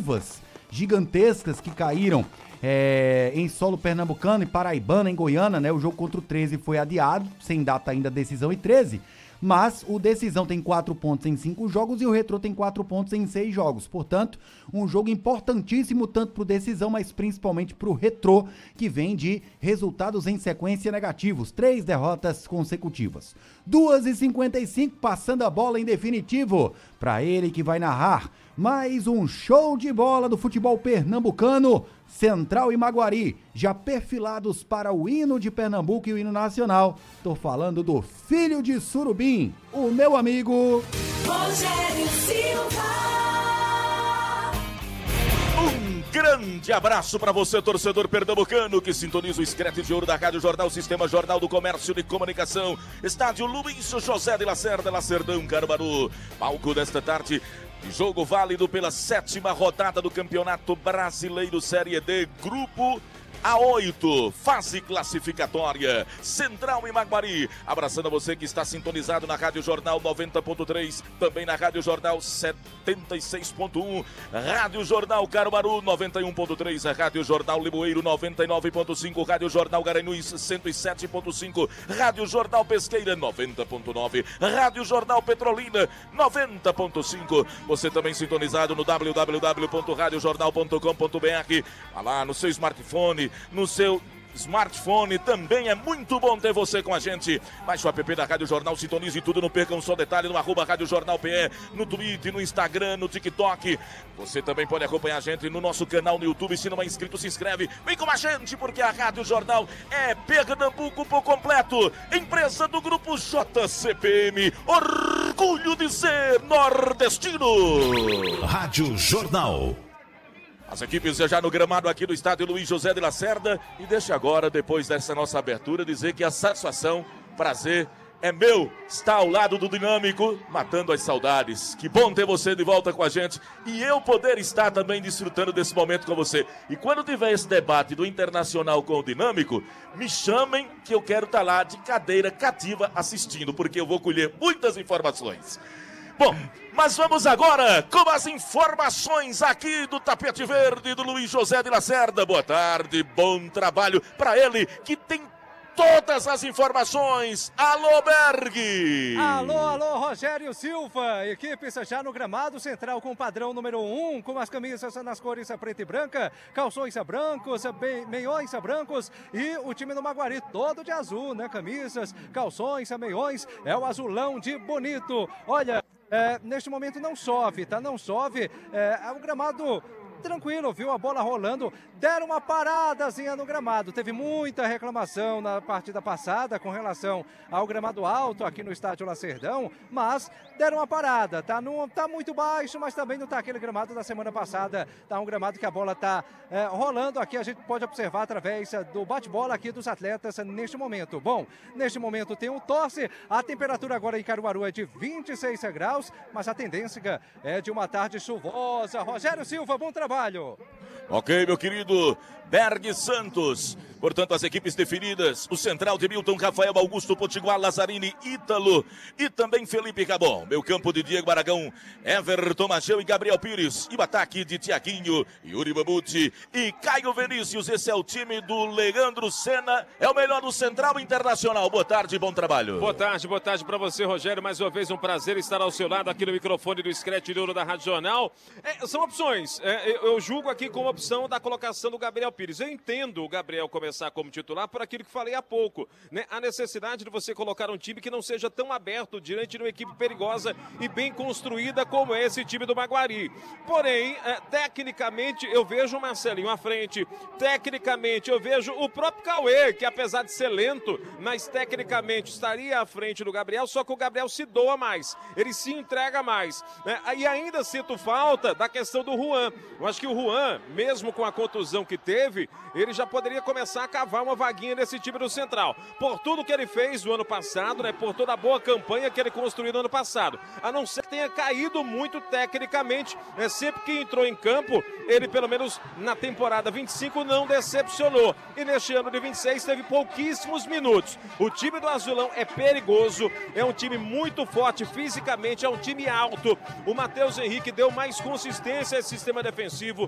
chuvas gigantescas que caíram em solo pernambucano e paraibano, em Goiânia, né? O jogo contra o 13 foi adiado, sem data ainda, decisão e 13. Mas o Decisão tem 4 pontos em 5 jogos e o Retrô tem 4 pontos em 6 jogos. Portanto, um jogo importantíssimo tanto pro Decisão, mas principalmente pro Retrô, que vem de resultados em sequência negativos. 3 derrotas consecutivas. 2h55, passando a bola em definitivo para ele que vai narrar mais um show de bola do futebol pernambucano. Central e Maguari, já perfilados para o hino de Pernambuco e o hino nacional. Tô falando do filho de Surubim, o meu amigo Rogério Silva. Um grande abraço para você, torcedor pernambucano, que sintoniza o Screte de Ouro da Rádio Jornal, Sistema Jornal do Comércio de Comunicação. Estádio Luiz José de Lacerda, Lacerdão, Caruaru. Palco desta tarde de jogo válido pela 7ª rodada do Campeonato Brasileiro Série D, Grupo A8, fase classificatória. Central e Maguari, abraçando você que está sintonizado na Rádio Jornal 90.3, também na Rádio Jornal 76.1, Rádio Jornal Caruaru 91.3, Rádio Jornal Limoeiro 99.5, Rádio Jornal Garanhuns 107.5, Rádio Jornal Pesqueira 90.9, Rádio Jornal Petrolina 90.5. Você também sintonizado no www.radiojornal.com.br, lá no seu smartphone, no seu smartphone. Também é muito bom ter você com a gente. Baixe o app da Rádio Jornal, sintonize tudo, não perca um só detalhe, no @Rádio Jornal PE, no Twitter, no Instagram, no TikTok. Você também pode acompanhar a gente no nosso canal no YouTube. Se não é inscrito, se inscreve. Vem com a gente, porque a Rádio Jornal é Pernambuco por completo. Empresa do Grupo JCPM, orgulho de ser nordestino. Rádio Jornal. As equipes já no gramado aqui do estádio Luiz José de Lacerda. E deixa agora, depois dessa nossa abertura, dizer que a satisfação, prazer é meu estar ao lado do Dinâmico, matando as saudades. Que bom ter você de volta com a gente e eu poder estar também desfrutando desse momento com você. E quando tiver esse debate do Internacional com o Dinâmico, me chamem que eu quero estar lá de cadeira cativa assistindo, porque eu vou colher muitas informações. Bom, mas vamos agora com as informações aqui do Tapete Verde do Luiz José de Lacerda. Boa tarde, bom trabalho para ele que tem todas as informações. Alô, Berg! Alô, Rogério Silva. Equipe já no gramado central com o padrão número 1, com as camisas nas cores preta e branca, calções brancos, meiões brancos e o time do Maguari todo de azul, né? Camisas, calções, meiões, é o azulão de bonito. Olha, neste momento não chove, tá? Não chove, é um gramado tranquilo, viu? A bola rolando, deram uma paradazinha no gramado. Teve muita reclamação na partida passada com relação ao gramado alto aqui no estádio Lacerdão, mas deram uma parada, tá? Não tá muito baixo, mas também não tá aquele gramado da semana passada. Tá um gramado que a bola tá rolando aqui, a gente pode observar através do bate-bola aqui dos atletas neste momento. Bom, neste momento tem um torce, a temperatura agora em Caruaru é de 26 graus, mas a tendência é de uma tarde chuvosa. Rogério Silva, bom trabalho. Ok, meu querido Berg Santos. Portanto, as equipes definidas, o central de Milton, Rafael Augusto, Potiguar, Lazzarini, Ítalo e também Felipe Cabon. Meu campo de Diego Aragão, Everton Macheu e Gabriel Pires. E o ataque de Tiaguinho, Yuri Mamute e Caio Vinícius. Esse é o time do Leandro Senna, é o melhor do Central Internacional. Boa tarde, bom trabalho. Boa tarde para você, Rogério. Mais uma vez um prazer estar ao seu lado aqui no microfone do Screte de Ouro da Rádio Jornal. São opções, eu julgo aqui como opção da colocação do Gabriel Pires. Eu entendo o Gabriel começar como titular por aquilo que falei há pouco, né? A necessidade de você colocar um time que não seja tão aberto diante de uma equipe perigosa e bem construída como é esse time do Maguari. Porém, tecnicamente eu vejo o Marcelinho à frente, tecnicamente eu vejo o próprio Cauê, que apesar de ser lento, mas tecnicamente estaria à frente do Gabriel, só que o Gabriel se doa mais, ele se entrega mais, né? E ainda sinto falta da questão do Juan. Eu acho que o Juan, mesmo mesmo com a contusão que teve, ele já poderia começar a cavar uma vaguinha nesse time do Central. Por tudo que ele fez no ano passado, né? Por toda a boa campanha que ele construiu no ano passado. A não ser que tenha caído muito tecnicamente, né? Sempre que entrou em campo, ele pelo menos na temporada 25 não decepcionou. E neste ano de 26 teve pouquíssimos minutos. O time do Azulão é perigoso, é um time muito forte fisicamente, é um time alto. O Matheus Henrique deu mais consistência a esse sistema defensivo.